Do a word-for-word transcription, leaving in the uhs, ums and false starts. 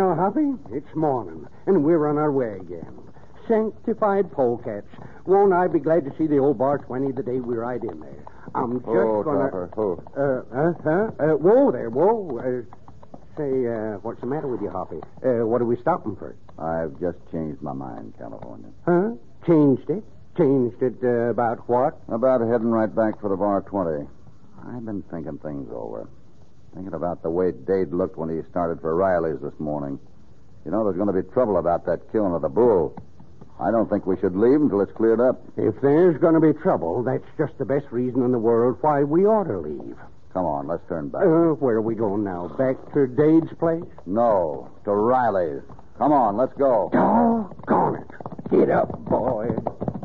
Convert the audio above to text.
Well, Hoppy, it's morning, and we're on our way again. Sanctified polecats. Won't I be glad to see the old Bar twenty the day we ride in there? I'm just Oh, gonna... Topper, oh. Uh, uh, huh? Uh, whoa there, whoa. Uh, say, uh, what's the matter with you, Hoppy? Uh, what are we stopping for? I've just changed my mind, California. Huh? Changed it? Changed it uh, about what? About heading right back for the Bar twenty. I've been thinking things over. Thinking about the way Dade looked when he started for Riley's this morning. You know, there's going to be trouble about that killing of the bull. I don't think we should leave until it's cleared up. If there's going to be trouble, that's just the best reason in the world why we ought to leave. Come on, let's turn back. Uh, where are we going now? Back to Dade's place? No, to Riley's. Come on, let's go. Doggone it. Get up, boy.